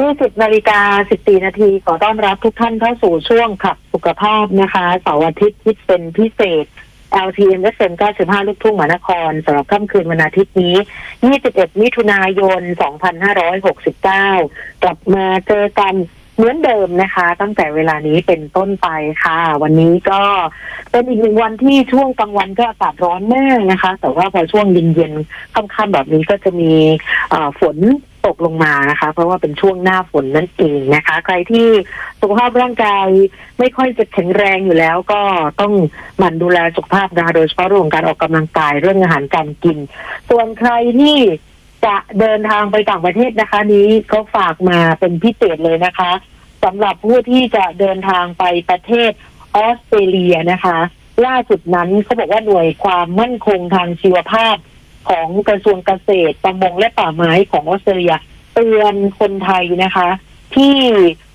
20:14 น.ขอต้อนรับทุกท่านเข้าสู่ช่วงขับสุขภาพนะคะเสาร์อาทิตย์คิดเป็นพิเศษ LTM FM 95ลูกทุ่งมหานครสำหรับค่ำคืนวันอาทิตย์นี้ 21 มิถุนายน 2569 กลับมาเจอกันเหมือนเดิมนะคะตั้งแต่เวลานี้เป็นต้นไปค่ะวันนี้ก็เป็นอีกหนึ่งวันที่ช่วงกลางวันก็อากาศร้อนมากนะคะแต่ว่าพอช่วงเย็นๆค่ำๆแบบนี้ก็จะมีฝนตกลงมานะคะเพราะว่าเป็นช่วงหน้าฝนนั่นเองนะคะใครที่สุขภาพร่างกายไม่ค่อยจะแข็งแรงอยู่แล้วก็ต้องหมั่นดูแลสุขภาพนะคะโดยเฉพาะเรื่องของการออกกำลังกายเรื่องอาหารการกินส่วนใครที่จะเดินทางไปต่างประเทศนะคะนี้ก็ฝากมาเป็นพิเศษเลยนะคะสำหรับผู้ที่จะเดินทางไปประเทศออสเตรเลียนะคะล่าสุดนั้นเขาบอกว่าหน่วยความมั่นคงทางชีวภาพของกระทรวงเกษตรประมงและป่าไม้ของออสเตรเลียเตือนคนไทยนะคะที่